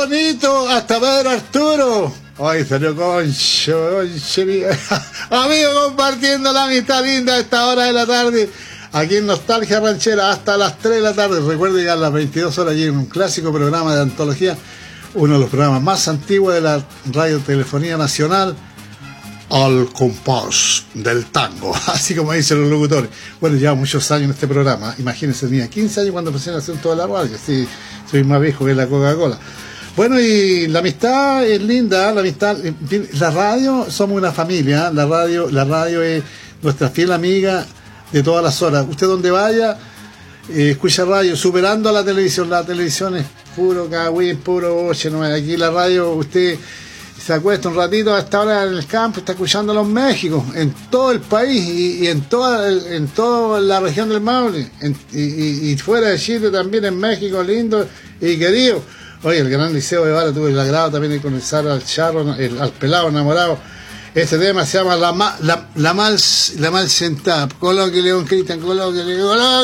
bonito! ¡Hasta Pedro Arturo! ¡Ay, salió concho! Amigo, compartiendo la amistad linda a esta hora de la tarde. Aquí en Nostalgia Ranchera hasta las 3 de la tarde. Recuerde que a las 22 horas allí en un clásico programa de antología, uno de los programas más antiguos de la radiotelefonía nacional, Al compás del tango, así como dicen los locutores. Bueno, lleva muchos años en este programa. Imagínense, tenía 15 años cuando empecé a hacer toda la radio. Sí, soy más viejo que la Coca-Cola. Bueno, y la amistad es linda, la amistad, la radio, somos una familia, la radio es nuestra fiel amiga de todas las horas. Usted donde vaya, escucha radio, superando a la televisión es puro cagüín, puro boche, no, aquí la radio, usted se acuesta un ratito a esta hora en el campo, está escuchándolo en México, en todo el país y en toda la región del Maule, y fuera de Chile también, en México, lindo y querido. Oye, el gran Liceo de Vara, tuve el agrado también de conocer al charro, al pelado enamorado. Este tema se llama La Mal Sentada. Colóquele, don Cristian, colóquele.